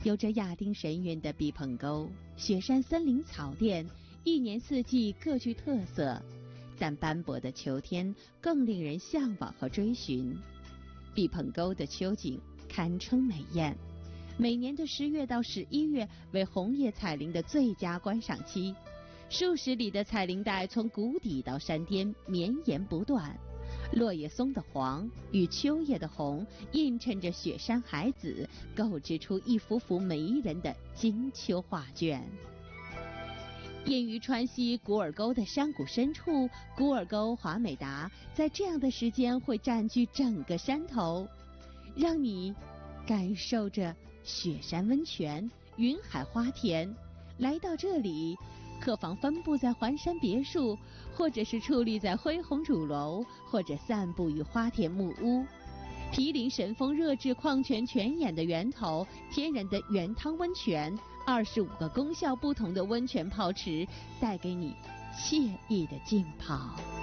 有着亚丁神韵的毕棚沟，雪山森林草甸，一年四季各具特色，但斑驳的秋天更令人向往和追寻。毕棚沟的秋景堪称美艳，每年的10月到11月为红叶彩铃的最佳观赏期，数十里的彩铃带从谷底到山巅绵延不断，落叶松的黄与秋叶的红映衬着雪山海子，构织出一幅幅迷人的金秋画卷。隐于川西古尔沟的山谷深处，古尔沟华美达在这样的时间会占据整个山头，让你感受着雪山温泉、云海花田。来到这里，客房分布在环山别墅，或者是矗立在恢宏主楼，或者散布于花田木屋。毗邻神风热质矿泉泉眼的源头，天然的原汤温泉，25个功效不同的温泉泡池，带给你惬意的浸泡。